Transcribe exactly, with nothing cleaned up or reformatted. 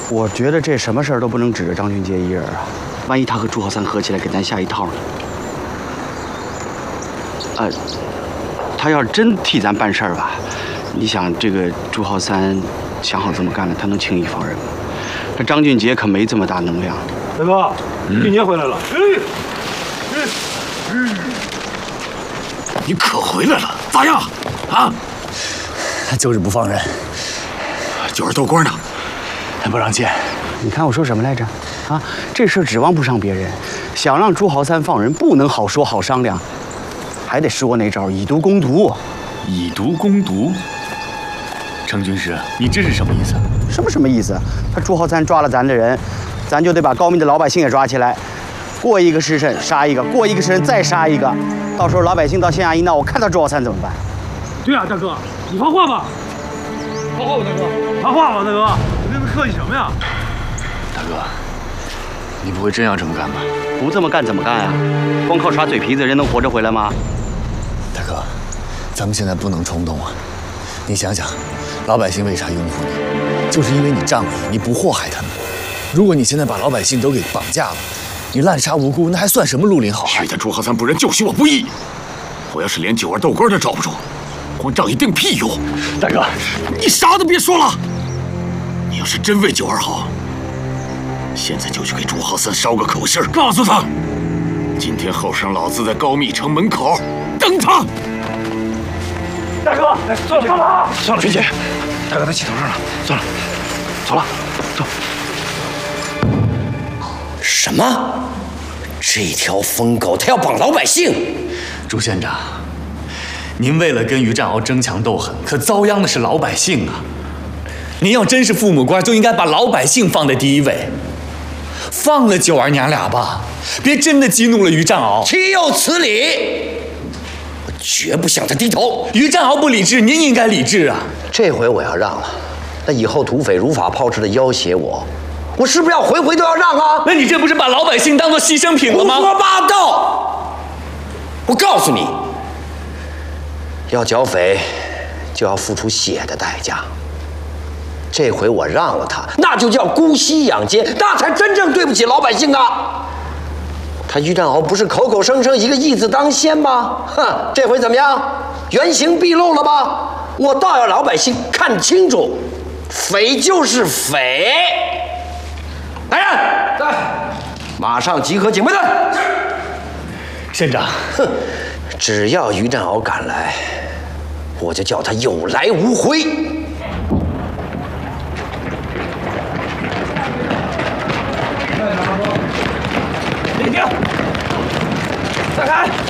我觉得这什么事儿都不能指着张俊杰一人啊，万一他和朱浩三合起来给咱下一套呢？呃，他要是真替咱办事儿吧，你想这个朱浩三想好这么干了，他能轻易放人吗？这张俊杰可没这么大能量。 大哥，俊杰回来了。哎，哎， 你可回来了，咋样？啊？ 他就是不放人。 九儿豆官呢？ 他不让见。 你看我说什么来着？啊，这事儿指望不上别人，想让朱豪三放人，不能好说好商量，还得使我那招以毒攻毒。 以毒攻毒？程军师，你这是什么意思？ 什么什么意思？他朱豪三抓了咱的人，咱就得把高明的老百姓也抓起来，过一个时辰杀一个，过一个时辰再杀一个，到时候老百姓到县衙一闹，我看到朱豪三怎么办？ 对呀、啊，大哥，你发话吧。发话吧，大哥。发话吧，大哥。你跟他客气什么呀？ 大哥，你不会真要这么干吧？ 不这么干怎么干呀？光靠耍嘴皮子，人能活着回来吗？ 大哥，咱们现在不能冲动啊！你想想，老百姓为啥拥护你？就是因为你仗义，你不祸害他们。如果你现在把老百姓都给绑架了，你滥杀无辜，那还算什么绿林好汉？ 许他朱浩三不仁，就许我不义。我要是连九儿豆官都找不住，光仗义定屁用！ 大哥， 你啥都别说了。你要是真为九儿好，现在就去给朱浩三捎个口信儿，告诉他，今天后晌老子在高密城门口等他。 大哥，算了算了，算了， 军姐， 大哥他气头上了，算了，走了，走。 什么？这条疯狗，他要绑老百姓！ 朱县长，您为了跟于占鳌争强斗狠，可遭殃的是老百姓啊！您要真是父母官，就应该把老百姓放在第一位，放了九儿娘俩吧，别真的激怒了于占鳌。 岂有此理！我绝不向他低头。 于占鳌不理智，您应该理智啊！ 这回我要让了，那以后土匪如法炮制的要挟我，我是不是要回回都要让啊？ 那你这不是把老百姓当做牺牲品了吗？ 胡说八道！我告诉你，要剿匪，就要付出血的代价。这回我让了他，那就叫姑息养奸，那才真正对不起老百姓啊！他于占鳌不是口口声声一个义字当先吗？哼，这回怎么样？原形毕露了吧？我倒要老百姓看清楚，匪就是匪。来人，在，马上集合警备队。 县长， 哼，只要于占鳌赶来，我就叫他有来无回。 立定，散开。